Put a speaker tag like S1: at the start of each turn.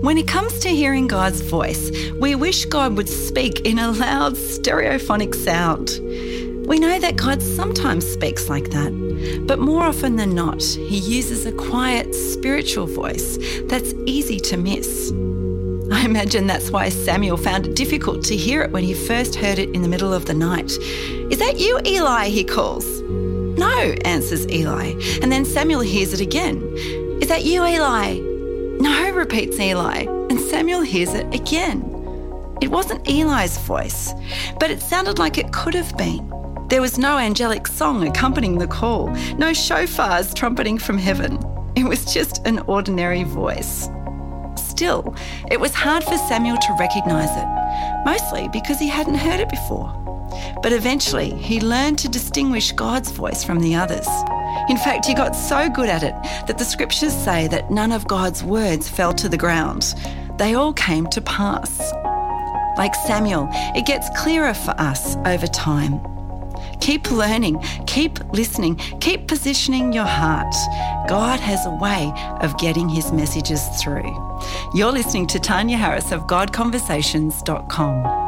S1: When it comes to hearing God's voice, we wish God would speak in a loud stereophonic sound. We know that God sometimes speaks like that, but more often than not, he uses a quiet, spiritual voice that's easy to miss. I imagine that's why Samuel found it difficult to hear it when he first heard it in the middle of the night. "Is that you, Eli?" he calls. "No," answers Eli, and then Samuel hears it again. "Is that you, Eli?" "No," repeats Eli, and Samuel hears it again. It wasn't Eli's voice, but it sounded like it could have been. There was no angelic song accompanying the call, no shofars trumpeting from heaven. It was just an ordinary voice. Still, it was hard for Samuel to recognise it, mostly because he hadn't heard it before. But eventually, he learned to distinguish God's voice from the others. In fact, he got so good at it that the scriptures say that none of God's words fell to the ground. They all came to pass. Like Samuel, it gets clearer for us over time. Keep learning, keep listening, keep positioning your heart. God has a way of getting his messages through. You're listening to Tanya Harris of GodConversations.com.